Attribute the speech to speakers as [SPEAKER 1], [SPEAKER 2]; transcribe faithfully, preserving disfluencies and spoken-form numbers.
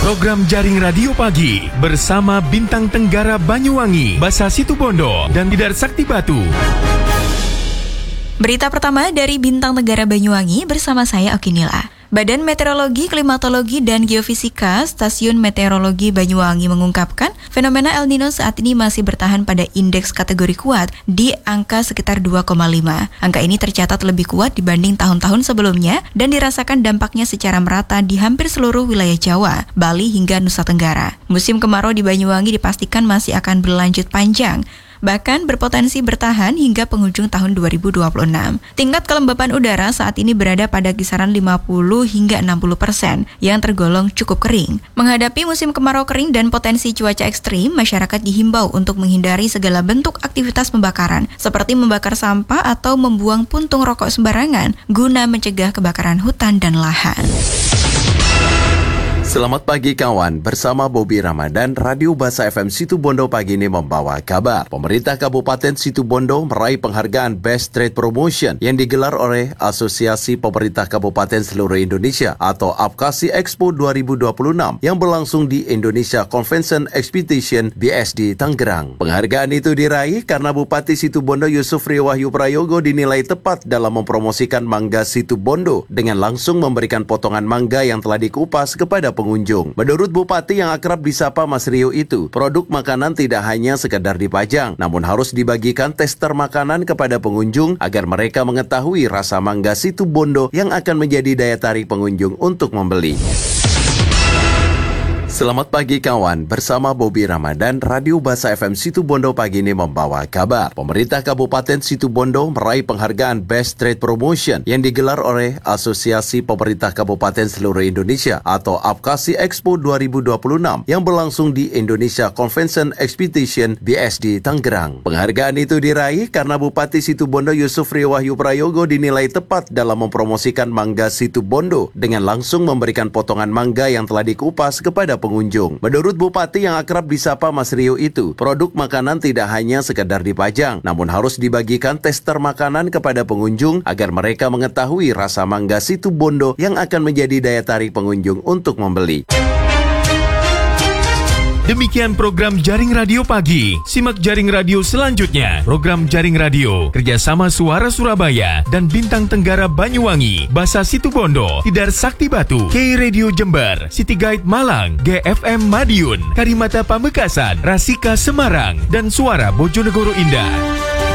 [SPEAKER 1] Program Jaring Radio Pagi bersama Bintang Tenggara Banyuwangi, Basa Situbondo, dan Bidar Sakti Batu.
[SPEAKER 2] Berita pertama dari Bintang Tenggara Banyuwangi bersama saya Okinila. Badan Meteorologi, Klimatologi, dan Geofisika Stasiun Meteorologi Banyuwangi mengungkapkan fenomena El Nino saat ini masih bertahan pada indeks kategori kuat di angka sekitar dua koma lima. Angka ini tercatat lebih kuat dibanding tahun-tahun sebelumnya dan dirasakan dampaknya secara merata di hampir seluruh wilayah Jawa, Bali, hingga Nusa Tenggara. Musim kemarau di Banyuwangi dipastikan masih akan berlanjut panjang, bahkan berpotensi bertahan hingga penghujung tahun dua ribu dua puluh enam. Tingkat kelembapan udara saat ini berada pada kisaran lima puluh hingga enam puluh persen yang tergolong cukup kering. Menghadapi musim kemarau kering dan potensi cuaca ekstrim, masyarakat dihimbau untuk menghindari segala bentuk aktivitas pembakaran seperti membakar sampah atau membuang puntung rokok sembarangan guna mencegah kebakaran hutan dan lahan.
[SPEAKER 3] Selamat pagi kawan, bersama Bobby Ramadan, Radio Basa F M Situbondo pagi ini membawa kabar. Pemerintah Kabupaten Situbondo meraih penghargaan Best Trade Promotion yang digelar oleh Asosiasi Pemerintah Kabupaten Seluruh Indonesia atau APKASI Expo dua ribu dua puluh enam yang berlangsung di Indonesia Convention Expedition B S D Tangerang. Penghargaan itu diraih karena Bupati Situbondo Yusuf Rio Wahyu Prayogo dinilai tepat dalam mempromosikan mangga Situbondo dengan langsung memberikan potongan mangga yang telah dikupas kepada pengunjung. Menurut Bupati yang akrab disapa Mas Rio itu, produk makanan tidak hanya sekedar dipajang, namun harus dibagikan tester makanan kepada pengunjung agar mereka mengetahui rasa mangga Situbondo yang akan menjadi daya tarik pengunjung untuk membeli. Selamat pagi kawan, bersama Bobby Ramadan, Radio Basa F M Situbondo pagi ini membawa kabar. Pemerintah Kabupaten Situbondo meraih penghargaan Best Trade Promotion yang digelar oleh Asosiasi Pemerintah Kabupaten Seluruh Indonesia atau APKASI Expo dua ribu dua puluh enam yang berlangsung di Indonesia Convention Expedition B S D Tangerang. Penghargaan itu diraih karena Bupati Situbondo Yusuf Rio Wahyu Prayogo dinilai tepat dalam mempromosikan mangga Situbondo dengan langsung memberikan potongan mangga yang telah dikupas kepada pengunjung. Menurut Bupati yang akrab disapa Mas Rio itu, produk makanan tidak hanya sekedar dipajang, namun harus dibagikan tester makanan kepada pengunjung agar mereka mengetahui rasa mangga Situbondo yang akan menjadi daya tarik pengunjung untuk membeli.
[SPEAKER 1] Demikian program Jaring Radio Pagi. Simak Jaring Radio selanjutnya. Program Jaring Radio kerjasama Suara Surabaya dan Bintang Tenggara Banyuwangi, Basa Situbondo, Bidar Sakti Batu, K Radio Jember, City Guide Malang, G F M Madiun, Karimata Pamekasan, Rasika Semarang, dan Suara Bojonegoro Indah.